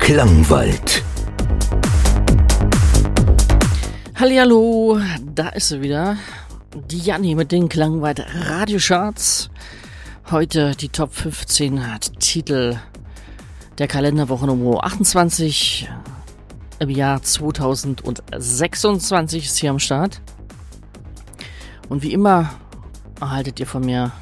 Klangwald. Hallihallo, da ist sie wieder, die Janni mit den Klangwald Radiocharts. Heute die Top 15 Titel der Kalenderwoche Nummer 28 im Jahr 2026 ist hier am Start. Und wie immer erhaltet ihr von mir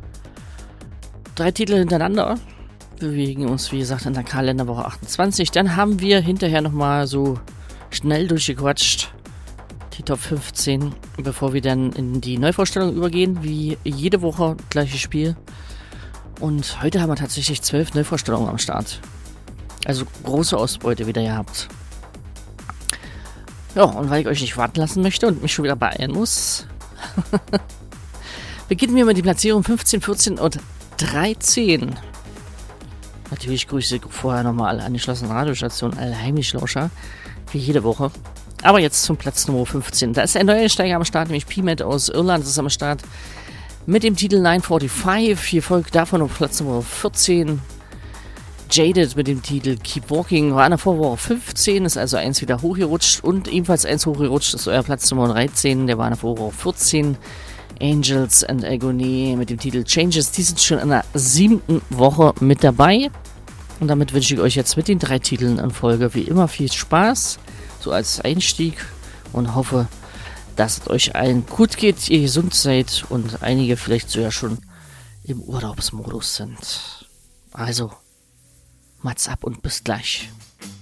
3 Titel hintereinander. Wir bewegen uns, wie gesagt, in der Kalenderwoche 28. Dann haben wir hinterher nochmal so schnell durchgequatscht die Top 15, bevor wir dann in die Neuvorstellung übergehen. Wie jede Woche gleiches Spiel. Und heute haben wir tatsächlich 12 Neuvorstellungen am Start. Also große Ausbeute wieder gehabt. Ja, und weil ich euch nicht warten lassen möchte und mich schon wieder beeilen muss, beginnen wir mit der Platzierung 15, 14 und 13. Natürlich grüße ich vorher nochmal alle angeschlossenen Radiostationen, alle Heimlichlauscher, wie jede Woche. Aber jetzt zum Platz Nummer 15. Da ist ein neuer Steiger am Start, nämlich P-Met aus Irland ist am Start mit dem Titel 945. Hier folgt davon auf Platz Nummer 14 Jaded mit dem Titel Keep Walking. War in der Vorwoche 15, ist also eins wieder hochgerutscht und ebenfalls eins hochgerutscht ist euer Platz Nummer 13. Der war in der Vorwoche 14. Angels and Agony mit dem Titel Changes. Die sind schon in der 7. Woche mit dabei. Und damit wünsche ich euch jetzt mit den 3 Titeln in Folge wie immer viel Spaß, so als Einstieg, und hoffe, dass es euch allen gut geht, ihr gesund seid und einige vielleicht sogar schon im Urlaubsmodus sind. Also, Mats ab und bis gleich.